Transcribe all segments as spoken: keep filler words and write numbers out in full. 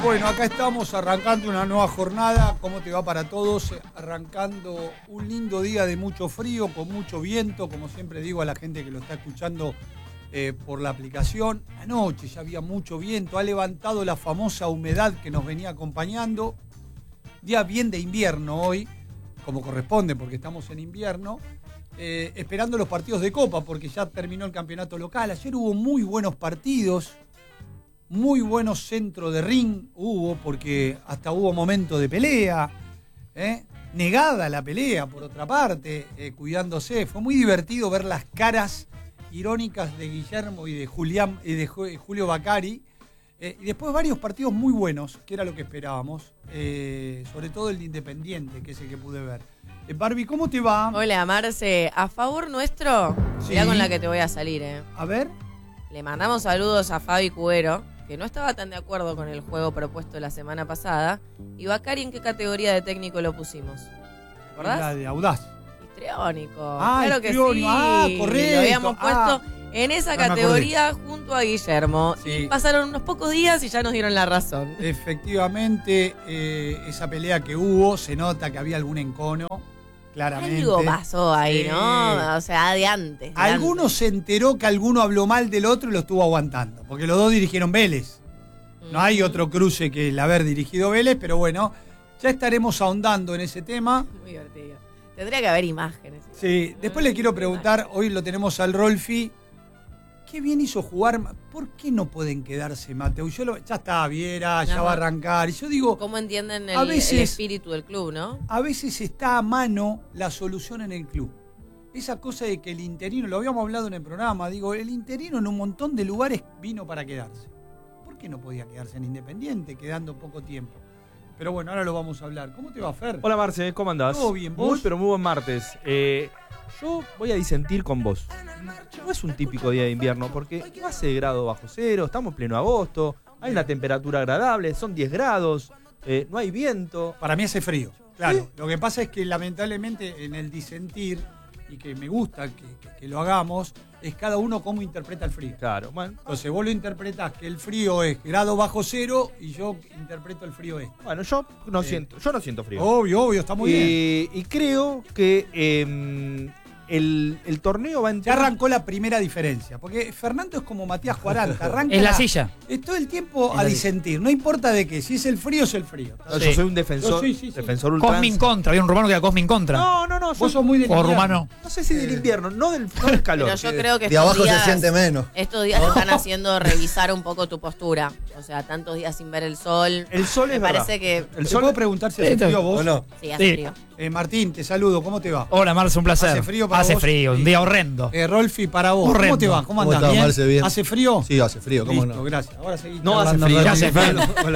Bueno, acá estamos arrancando una nueva jornada. ¿Cómo te va para todos? Arrancando un lindo día de mucho frío, con mucho viento, como siempre digo a la gente que lo está escuchando eh, por la aplicación. Anoche ya había mucho viento, ha levantado la famosa humedad que nos venía acompañando. Día bien de invierno hoy, como corresponde, porque estamos en invierno. Eh, esperando los partidos de Copa, porque ya terminó el campeonato local. Ayer hubo muy buenos partidos. Muy buenos centros de ring hubo, porque hasta hubo momentos de pelea, ¿eh? Negada la pelea, por otra parte, eh, cuidándose. Fue muy divertido ver las caras irónicas de Guillermo y de, Julián, y de Julio Bacari. Eh, y después varios partidos muy buenos, que era lo que esperábamos. Eh, sobre todo el de Independiente, que es el que pude ver. Eh, Barbie, ¿cómo te va? Hola, Marce. A favor nuestro, Sí. mirá con la que te voy a salir, ¿eh? A ver. Le mandamos saludos a Fabi Cubero, que no estaba tan de acuerdo con el juego propuesto la semana pasada. ¿Y Bacari en qué categoría de técnico lo pusimos? ¿Te acordás? La de Audaz. Histriónico. Ah, claro que histriónico. sí. Ah, correcto. Lo habíamos Ah. puesto en esa Ah, me categoría junto a Guillermo. Sí. Y pasaron unos pocos días y ya nos dieron la razón. Efectivamente, eh, esa pelea que hubo, se nota que había algún encono, claramente. Algo pasó ahí, Sí. ¿no? O sea, de antes. de Alguno antes. se enteró que alguno habló mal del otro y lo estuvo aguantando, porque los dos dirigieron Vélez. No hay otro cruce que el haber dirigido Vélez, pero bueno, ya estaremos ahondando en ese tema. Muy divertido. Tendría que haber imágenes. Sí, después le quiero preguntar, hoy lo tenemos al Rolfi, qué bien hizo jugar, ¿por qué no pueden quedarse, Mateo? Yo lo- ya está, Viera, ya Ajá. va a arrancar, y yo digo, ¿Cómo entienden el, A veces- el espíritu del club, no? a veces está a mano la solución en el club. Esa cosa de que el interino, lo habíamos hablado en el programa, digo, el interino en un montón de lugares vino para quedarse. ¿Por qué no podía quedarse en Independiente, quedando poco tiempo? Pero bueno, ahora lo vamos a hablar. ¿Cómo te va, Fer? Hola Marce, ¿cómo andás? ¿Todo bien, vos? Muy, pero muy buen martes. Eh, yo voy a disentir con vos. No es un típico día de invierno, porque no hace grado bajo cero, estamos en pleno agosto, hay una temperatura agradable, son diez grados, eh, no hay viento. Para mí hace frío, claro. ¿Sí? Lo que pasa es que lamentablemente en el disentir, y que me gusta que, que- que lo hagamos, es cada uno cómo interpreta el frío. Claro, bueno, Entonces vos lo interpretás que el frío es grado bajo cero y yo interpreto el frío este. bueno, yo no Sí. siento, yo no siento frío. Obvio, obvio, está muy bien. y, y creo que eh, el, el torneo va a Ya entrar. arrancó la primera diferencia, porque Fernando es como Matías Cuaranta, arranca Es la silla. es todo el tiempo Es a la disentir, no importa de qué, si es el frío es el frío. No, Sí. Yo soy un defensor, Yo sí, sí, sí. defensor Cosmin ultranza. contra. Había un rumano que era Cosmin contra. No, no, no, yo- Vos sos muy del O invierno. rumano. no sé si del invierno, no del, no del calor. Pero yo creo que De estos abajo días, se siente menos. estos días te están haciendo revisar un poco tu postura. O sea, tantos días sin ver el sol. El sol Me es verdad. parece que El ¿Te sol puedo preguntar si hace Esto- frío a vos? ¿O no? sí, hace Sí. frío. Eh, Martín, te saludo, ¿cómo te va? Hola, Marce, un placer. ¿Hace frío para Hace vos? frío, Sí. un día horrendo. Eh, Rolfi, para vos, ¿cómo Horrendo. te va? ¿Cómo ¿Cómo andás? estás, Marce? Bien. ¿Hace frío? Sí, hace frío, ¿cómo Listo, no? gracias. Ahora seguí No hace charlando frío. un Ya ratito. hace frío. Bueno,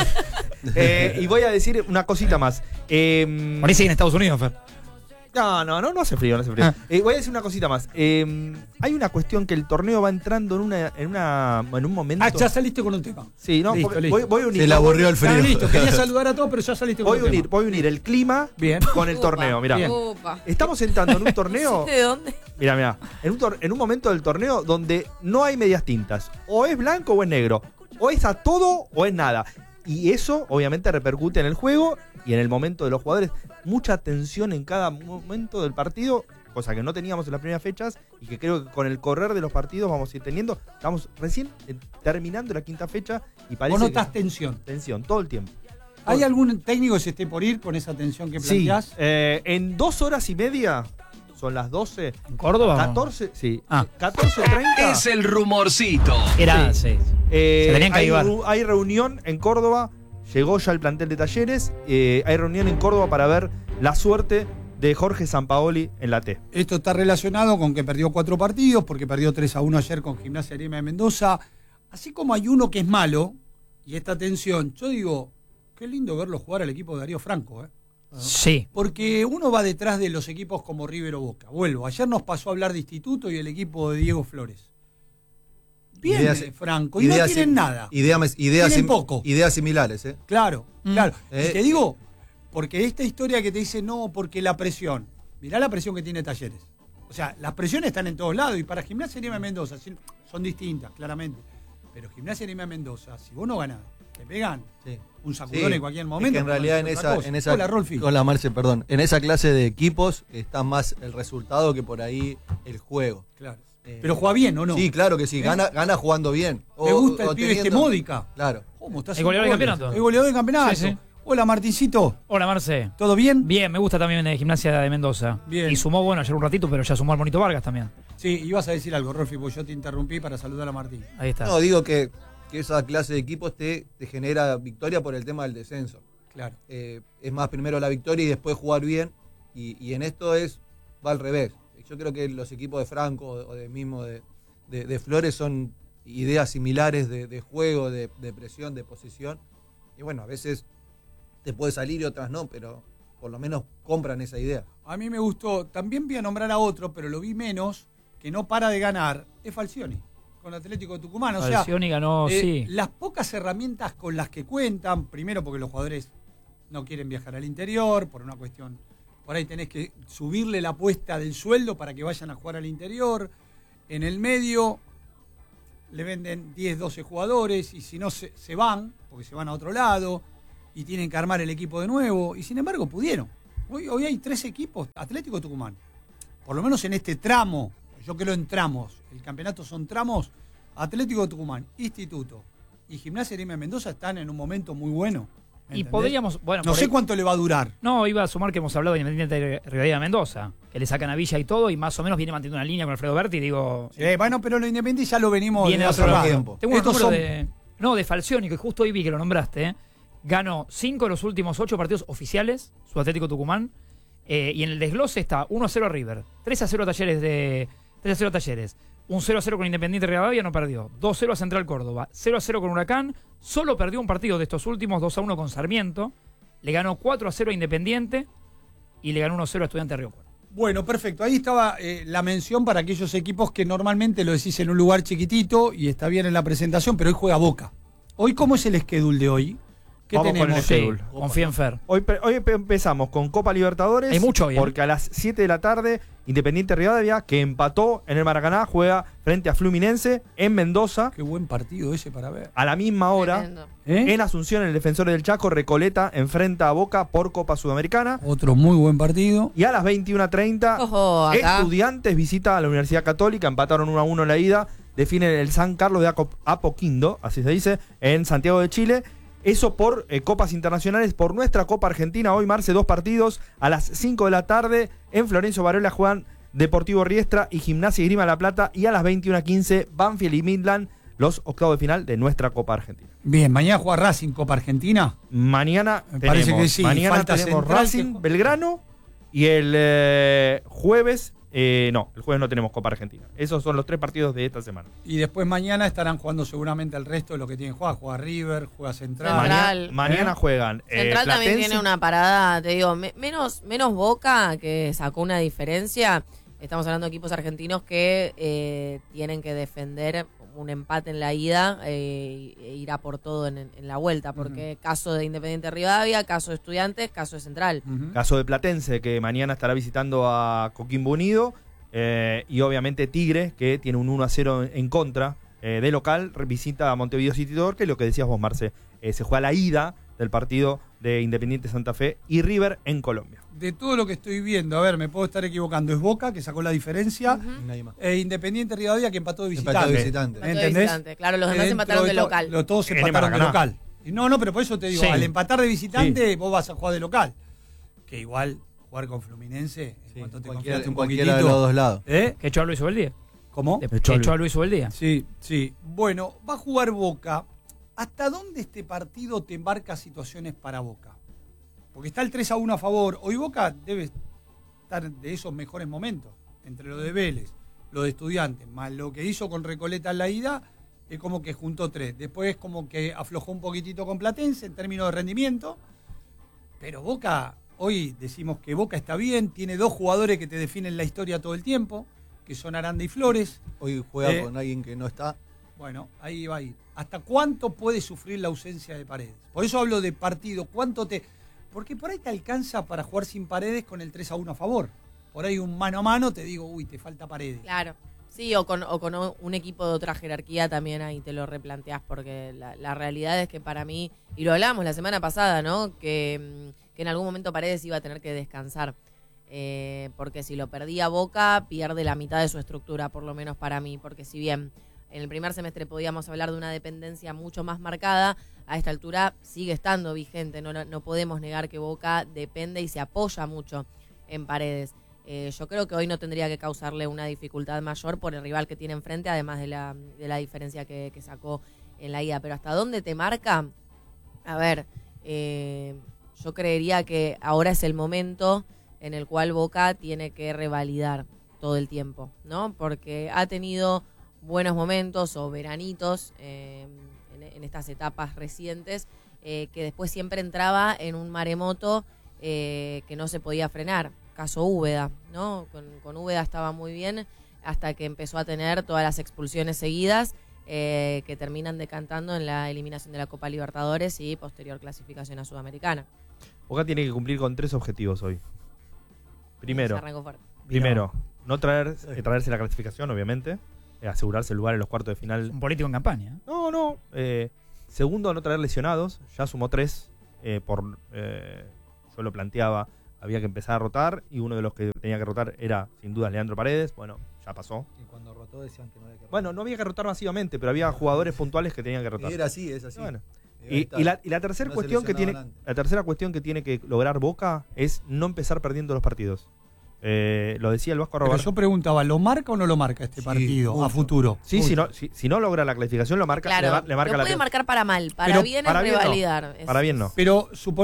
eh, y voy a decir una cosita más. Eh, Por ahí sigue en Estados Unidos, Fer. no, no, no, no hace frío, no hace frío. Ah. Eh, voy a decir una cosita más. Eh, hay una cuestión que el torneo va entrando en una, en una, en un momento. Ah, ya saliste con un tema. Sí, no, Listo, porque listo. voy, voy a unir. Se le aburrió el Está frío. listo, quería saludar a todos, pero ya saliste con Voy un a unir, tema. voy a unir el clima Bien. con el Upa. torneo. Mirá, Bien. Upa. estamos entrando en un torneo. ¿De dónde? Mira, mira, en un, tor- en un momento del torneo donde no hay medias tintas. O es blanco o es negro. O es a todo o es nada. Y eso obviamente repercute en el juego y en el momento de los jugadores. Mucha tensión en cada momento del partido, cosa que no teníamos en las primeras fechas y que creo que con el correr de los partidos vamos a ir teniendo. Estamos recién eh, terminando la quinta fecha y parece Vos que- notás tensión. tensión todo el tiempo. ¿Hay algún técnico que se esté por ir con esa tensión que Sí, planteás? eh, en dos horas y media, son las doce, ¿En Córdoba? catorce, sí, Ah. catorce treinta. Es el rumorcito. Era, Sí. sí. Eh, Se tenían que hay, avivar. ru- hay reunión en Córdoba, llegó ya el plantel de Talleres, eh, hay reunión en Córdoba para ver la suerte de Jorge Sampaoli en la T. Esto está relacionado con que perdió cuatro partidos, porque perdió tres a uno ayer con Gimnasia de Grima de Mendoza. Así como hay uno que es malo, y esta tensión, yo digo, qué lindo verlo jugar al equipo de Darío Franco, ¿eh? Sí. Porque uno va detrás de los equipos como River o Boca. Vuelvo, ayer nos pasó a hablar de Instituto y el equipo de Diego Flores. Viene Ideas- Franco y no ideas tienen sim- nada. Ideas, ideas, Tienen sim- poco. ideas similares, ¿eh? Claro, Mm. claro. Eh. Y te digo, porque esta historia que te dice no, porque la presión. Mirá la presión que tiene Talleres. O sea, las presiones están en todos lados y para Gimnasia de Grima de Mendoza sí, son distintas, claramente. Pero Gimnasia de Grima de Mendoza, si vos no ganás, te pegan Sí. un sacudón Sí, en cualquier es momento. que en como realidad en decir otra esa, cosa. en esa. Hola, Rolfi. Hola, Marce, perdón. En esa clase de equipos está más el resultado que por ahí el juego. Claro. Eh, Pero juega bien, ¿o no? Sí, claro que sí. ¿Eh? Gana, gana jugando bien. Me O- gusta el o pibe este teniendo- Módica. Claro. ¿Cómo estás? El goleador del campeonato. El goleador del campeonato. Sí, sí. Hola, Martincito. Hola, Marce. ¿Todo bien? Bien, me gusta también de Gimnasia de Mendoza. Bien. Y sumó, bueno, ayer un ratito, pero ya sumó al Monito Vargas también. Sí, ibas a decir algo, Rolfi, porque yo te interrumpí para saludar a Martín. Ahí está. No, digo que, que esa clase de equipos te, te genera victoria por el tema del descenso. Claro. Eh, es más primero la victoria y después jugar bien. Y, y en esto es va al revés. Yo creo que los equipos de Franco o de mismo de, de, de Flores son ideas similares de, de juego, de, de presión, de posición. Y bueno, a veces te puede salir y otras no, pero por lo menos compran esa idea. A mí me gustó, también voy a nombrar a otro, pero lo vi menos, que no para de ganar, es Falcioni, con Atlético de Tucumán. O sea, Falcioni ganó, eh, sí. las pocas herramientas con las que cuentan, primero porque los jugadores no quieren viajar al interior, por una cuestión, por ahí tenés que subirle la apuesta del sueldo para que vayan a jugar al interior. En el medio le venden diez, doce jugadores y si no se, se van, porque se van a otro lado y tienen que armar el equipo de nuevo, y sin embargo pudieron. Hoy, hoy hay tres equipos, Atlético Tucumán, por lo menos en este tramo, yo creo en tramos, el campeonato son tramos, Atlético Tucumán, Instituto y Gimnasia Grima de Mendoza están en un momento muy bueno. Y ¿entendés? podríamos, bueno, No por sé ahí- cuánto le va a durar. No, iba a sumar que hemos hablado de Independiente de Rivadavia de Mendoza, que le sacan a Villa y todo, y más o menos viene manteniendo una línea con Alfredo Berti, digo... Sí, bueno, pero lo Independiente ya lo venimos viene de otro hace otro rato. tiempo. Tengo un Estos número son- de... No, de Falcioni, que justo hoy vi que lo nombraste, ¿eh? Ganó cinco de los últimos ocho partidos oficiales, su Atlético Tucumán, eh, y en el desglose está uno a cero a River, tres a cero a Talleres de... tres a cero a Talleres, un cero a cero con Independiente Rivadavia, no perdió, dos a cero a Central Córdoba, cero a cero con Huracán, solo perdió un partido de estos últimos, dos a uno con Sarmiento, le ganó cuatro a cero a Independiente y le ganó uno a cero a Estudiantes de Río Cuarto. Bueno, perfecto. Ahí estaba eh, la mención para aquellos equipos que normalmente lo decís en un lugar chiquitito y está bien en la presentación, pero hoy juega Boca. Hoy, ¿cómo es el schedule de hoy? ¿Qué Vamos con tenemos? el schedule. Confía en Fer. Hoy, pe- hoy empe- empezamos con Copa Libertadores. Hay mucho hoy, ¿eh? Porque a las siete de la tarde, Independiente Rivadavia, que empató en el Maracaná, juega frente a Fluminense en Mendoza. Qué buen partido ese para ver. A la misma hora, Tremendo. ¿Eh? en Asunción, el defensor del Chaco, Recoleta, enfrenta a Boca por Copa Sudamericana. Otro muy buen partido. Y a las veintiuna treinta, Ojo, acá. Estudiantes visita a la Universidad Católica, empataron uno a uno en la ida, definen el San Carlos de Aco- Apoquindo, así se dice, en Santiago de Chile. Eso por eh, Copas Internacionales, por nuestra Copa Argentina. Hoy, Marce, dos partidos a las cinco de la tarde. En Florencio Varela juegan Deportivo Riestra y Gimnasia y Grima de La Plata. Y a las veintiuna quince, Banfield y Midland, los octavos de final de nuestra Copa Argentina. Bien, mañana juega Racing Copa Argentina. Mañana Me tenemos, parece que sí, mañana falta tenemos Central Racing, que- Belgrano. Y el eh, jueves, eh, no, el jueves no tenemos Copa Argentina. Esos son los tres partidos de esta semana. Y después mañana estarán jugando seguramente el resto de lo que tienen jugar. Juega River, juega Central. Central. Mañana, mañana ¿Eh? juegan. eh, Central también Platense. tiene una parada, te digo, me- menos, menos Boca, que sacó una diferencia. Estamos hablando de equipos argentinos que eh, tienen que defender un empate en la ida eh, e ir a por todo en, en la vuelta, porque caso de Independiente Rivadavia, caso de Estudiantes, caso de Central. Ujú. Caso de Platense, que mañana estará visitando a Coquimbo Unido. eh, y obviamente Tigre, que tiene un uno a cero en, en contra eh, de local, visita a Montevideo City Torque, lo que decías vos, Marce. eh, se juega la ida del partido de Independiente Santa Fe y River en Colombia. De todo lo que estoy viendo, a ver, me puedo estar equivocando. Es Boca, que sacó la diferencia. Ujú. Nadie más. E Independiente Rivadavia, que empató de visitante. Empató de visitante. Empató de ¿Entendés? visitante. Claro, los demás Dentro empataron de to- local. lo- todos En el empataron de Maracaná. local. Y no, no, pero por eso te digo, Sí. al empatar de visitante, vos vas a jugar de local. Que igual jugar con Fluminense, en Sí, cuanto te cualquiera, confiaste un cualquiera de poquitito. los dos lados. ¿Eh? ¿Que echó a Luis Ubeldía? ¿Cómo? ¿Que Echó a echó a Luis Ubeldía? Sí, sí. Bueno, va a jugar Boca. ¿Hasta dónde este partido te embarca situaciones para Boca? Porque está el tres a uno a favor. Hoy Boca debe estar de esos mejores momentos. Entre lo de Vélez, lo de Estudiantes, más lo que hizo con Recoleta en la ida, es como que juntó tres. Después es como que aflojó un poquitito con Platense en términos de rendimiento. Pero Boca, hoy decimos que Boca está bien, tiene dos jugadores que te definen la historia todo el tiempo, que son Aranda y Flores. Hoy juega Eh. con alguien que no está. Bueno, ahí va a ir. ¿Hasta cuánto puede sufrir la ausencia de Paredes? Por eso hablo de partido. ¿Cuánto te...? Porque por ahí te alcanza para jugar sin Paredes con el tres a uno a favor. Por ahí un mano a mano te digo, uy, te falta Paredes. Claro. Sí, o con, o con un equipo de otra jerarquía también ahí te lo replanteás, porque la, la realidad es que para mí, y lo hablamos la semana pasada, ¿no? Que, que en algún momento Paredes iba a tener que descansar, eh, porque si lo perdía Boca, pierde la mitad de su estructura, por lo menos para mí, porque si bien en el primer semestre podíamos hablar de una dependencia mucho más marcada, a esta altura sigue estando vigente, no, no podemos negar que Boca depende y se apoya mucho en Paredes. Eh, yo creo que hoy no tendría que causarle una dificultad mayor por el rival que tiene enfrente, además de la, de la diferencia que, que sacó en la ida. Pero ¿hasta dónde te marca? A ver, eh, yo creería que ahora es el momento en el cual Boca tiene que revalidar todo el tiempo, ¿no? Porque ha tenido buenos momentos o veranitos eh, en, en estas etapas recientes eh, que después siempre entraba en un maremoto eh, que no se podía frenar. Caso Úbeda, ¿no? Con, con Úbeda estaba muy bien hasta que empezó a tener todas las expulsiones seguidas eh, que terminan decantando en la eliminación de la Copa Libertadores y posterior clasificación a Sudamericana. Boca tiene que cumplir con tres objetivos hoy. Primero, Se arrancó fuerte. primero no traer, eh, traerse la clasificación, obviamente, eh, asegurarse el lugar en los cuartos de final. Un político en campaña. No, no. Eh, segundo, no traer lesionados. Ya sumó tres. Eh, por eh, yo lo planteaba. Había que empezar a rotar y uno de los que tenía que rotar era, sin duda, Leandro Paredes. Bueno, ya pasó. Y cuando rotó decían que no había que rotar. Bueno, no había que rotar masivamente, pero había jugadores puntuales que tenían que rotar. Y era así, es así. Bueno. Ahí Y, está. y la, y la tercera No se cuestión que tiene, lesionaban antes. la tercera cuestión que tiene que lograr Boca es no empezar perdiendo los partidos. Eh, lo decía el Vasco Pero Arrobar. yo preguntaba, ¿lo marca o no lo marca este Sí, partido a mucho. futuro? Sí, si no, si, si no logra la clasificación, lo marca, Claro, le, mar- le marca lo la puede marcar para mal, para Pero bien para es bien no. revalidar. Es- Para bien no. Pero suponemos